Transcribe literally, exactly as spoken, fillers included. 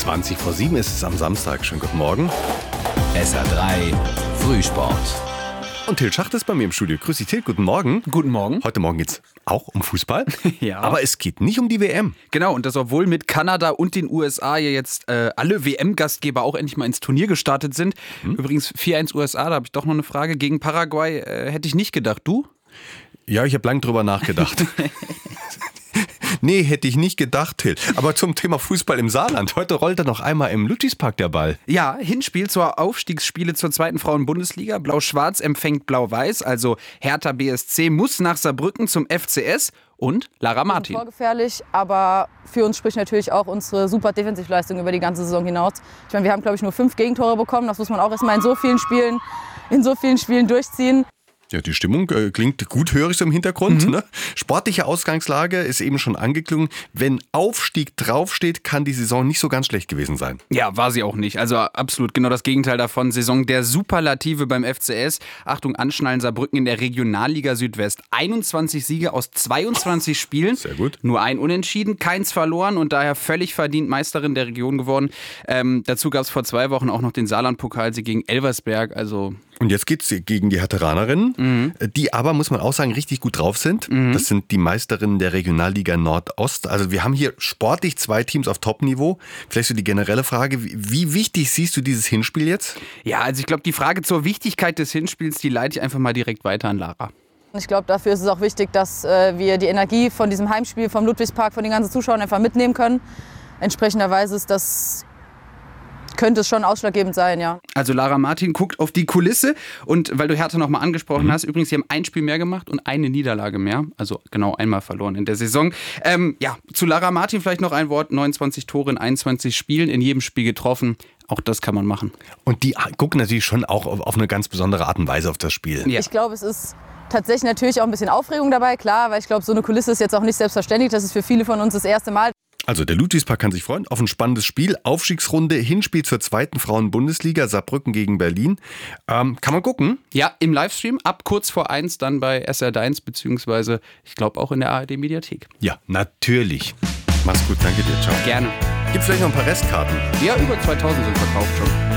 zwanzig vor sieben ist es am Samstag. Schönen guten Morgen. S R drei Frühsport. Und Till Schacht ist bei mir im Studio. Grüß dich, Till. Guten Morgen. Guten Morgen. Heute Morgen geht's auch um Fußball. Ja. Aber es geht nicht um die W M. Genau, und das obwohl mit Kanada und den U S A ja jetzt äh, alle W M-Gastgeber auch endlich mal ins Turnier gestartet sind. Hm. Übrigens vier eins U S A, da habe ich doch noch eine Frage. Gegen Paraguay äh, hätte ich nicht gedacht. Du? Ja, ich habe lang drüber nachgedacht. Nee, hätte ich nicht gedacht, Till. Aber zum Thema Fußball im Saarland. Heute rollt er noch einmal im Ludwigspark der Ball. Ja, Hinspiel zur Aufstiegsspiele zur zweiten Frauen-Bundesliga. Blau-Schwarz empfängt Blau-Weiß. Also Hertha B S C muss nach Saarbrücken zum F C S und Lara Martin. Vorgefährlich, aber für uns spricht natürlich auch unsere super Defensivleistung über die ganze Saison hinaus. Ich meine, wir haben, glaube ich, nur fünf Gegentore bekommen. Das muss man auch erstmal in so vielen Spielen, in so vielen Spielen durchziehen. Ja, die Stimmung äh, klingt gut, höre ich so im Hintergrund. Mhm. Ne? Sportliche Ausgangslage ist eben schon angeklungen. Wenn Aufstieg draufsteht, kann die Saison nicht so ganz schlecht gewesen sein. Ja, war sie auch nicht. Also absolut genau das Gegenteil davon. Saison der Superlative beim F C S. Achtung, Anschnallen Saarbrücken in der Regionalliga Südwest. einundzwanzig Siege aus zweiundzwanzig Spielen. Sehr gut. Nur ein Unentschieden, keins verloren und daher völlig verdient Meisterin der Region geworden. Ähm, dazu gab es vor zwei Wochen auch noch den Saarland-Pokalsieg gegen Elversberg. Also Und jetzt geht's gegen die Hatteranerinnen, mhm. die aber, muss man auch sagen, richtig gut drauf sind. Mhm. Das sind die Meisterinnen der Regionalliga Nordost. Also wir haben hier sportlich zwei Teams auf Top-Niveau. Vielleicht so die generelle Frage, wie wichtig siehst du dieses Hinspiel jetzt? Ja, also ich glaube, die Frage zur Wichtigkeit des Hinspiels, die leite ich einfach mal direkt weiter an Lara. Ich glaube, dafür ist es auch wichtig, dass äh, wir die Energie von diesem Heimspiel vom Ludwigspark, von den ganzen Zuschauern einfach mitnehmen können. Entsprechenderweise ist das... könnte es schon ausschlaggebend sein, ja. Also Lara Martin guckt auf die Kulisse und weil du Hertha nochmal angesprochen mhm. hast, übrigens, sie haben ein Spiel mehr gemacht und eine Niederlage mehr, also genau einmal verloren in der Saison. Ähm, ja, zu Lara Martin vielleicht noch ein Wort, neunundzwanzig Tore in einundzwanzig Spielen, in jedem Spiel getroffen, auch das kann man machen. Und die gucken natürlich schon auch auf eine ganz besondere Art und Weise auf das Spiel. Ja. Ich glaube, es ist tatsächlich natürlich auch ein bisschen Aufregung dabei, klar, weil ich glaube, so eine Kulisse ist jetzt auch nicht selbstverständlich, das ist für viele von uns das erste Mal. Also der Ludwigspark kann sich freuen auf ein spannendes Spiel. Aufstiegsrunde, Hinspiel zur zweiten Frauen-Bundesliga, Saarbrücken gegen Berlin. Ähm, kann man gucken? Ja, im Livestream ab kurz vor eins, dann bei S R eins, beziehungsweise ich glaube auch in der A R D-Mediathek. Ja, natürlich. Mach's gut, danke dir, ciao. Gerne. Gibt vielleicht noch ein paar Restkarten? Ja, über zweitausend sind verkauft schon.